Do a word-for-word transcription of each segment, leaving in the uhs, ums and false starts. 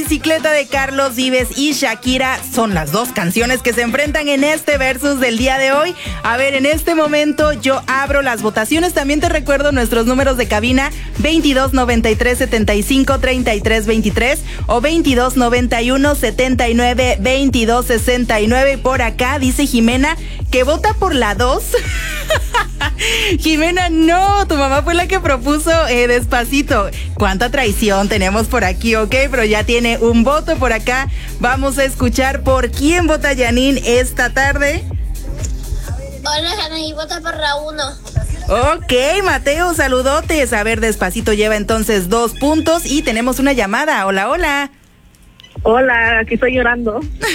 Bicicleta de Carlos Vives y Shakira son las dos canciones que se enfrentan en este versus del día de hoy. A ver, en este momento yo abro las votaciones. También te recuerdo nuestros números de cabina: veintidós noventa y tres setenta y cinco treinta y tres veintitrés o veintidós noventa y uno setenta y nueve veintidós sesenta y nueve. Por acá dice Jimena que vota por la dos. Jimena, no, tu mamá fue la que propuso eh, Despacito. Cuánta traición tenemos por aquí, ok, pero ya tiene un voto por acá. Vamos a escuchar por quién vota Janine esta tarde. Hola, Janine, vota por la uno. Ok, Mateo, saludotes. A ver, Despacito lleva entonces dos puntos y tenemos una llamada. Hola, hola. Hola, aquí estoy llorando.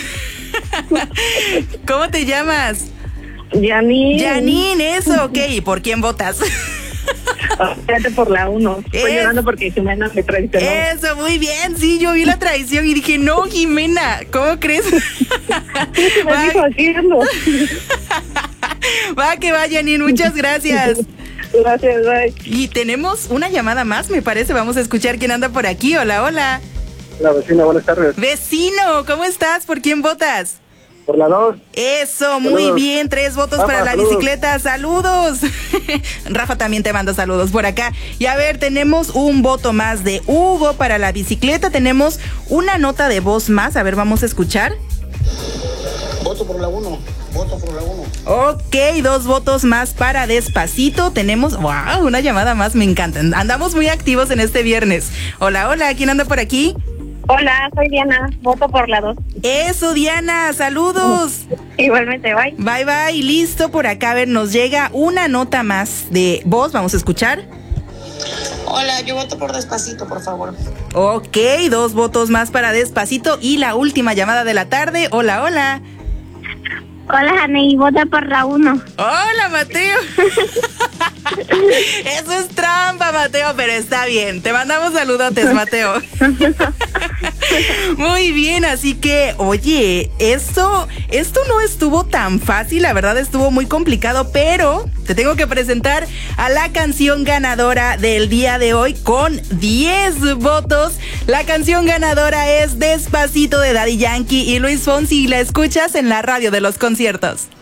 ¿Cómo te llamas? Janine. Janine, eso, ok. ¿Y por quién votas? Fíjate por la uno. Estoy Es... llorando porque Jimena me traicionó. Eso, muy bien. Sí, yo vi la traición y dije, no, Jimena, ¿cómo crees? Me va... dijo haciendo. Va que va, Janine, muchas gracias. Gracias, bye. Y tenemos una llamada más, me parece. Vamos a escuchar quién anda por aquí. Hola, hola. La vecina, buenas tardes. Vecino, ¿cómo estás? ¿Por quién votas? Por la dos. Eso, muy Saludos. bien, tres votos Rafa, para la saludos. bicicleta, saludos. Rafa también te manda saludos por acá. Y a ver, tenemos un voto más de Hugo para la bicicleta, tenemos una nota de voz más, a ver, vamos a escuchar. Voto por la uno, voto por la uno. Ok, dos votos más para Despacito, tenemos, wow, una llamada más, me encantan, andamos muy activos en este viernes. Hola, hola, ¿quién anda por aquí? Hola, soy Diana, voto por la dos. Eso, Diana, saludos. Igualmente, bye. Bye, bye, listo por acá. A ver, nos llega una nota más de voz, vamos a escuchar. Hola, yo voto por Despacito, por favor. Ok, dos votos más para Despacito y la última llamada de la tarde. Hola, hola. Hola, Janine, vota por la uno. Hola, Mateo. Eso es trampa, Mateo, pero está bien. Te mandamos saludotes, Mateo. Muy bien, así que, oye, esto, esto no estuvo tan fácil, la verdad estuvo muy complicado, pero te tengo que presentar a la canción ganadora del día de hoy con diez votos. La canción ganadora es Despacito de Daddy Yankee y Luis Fonsi, y la escuchas en la radio de los conciertos.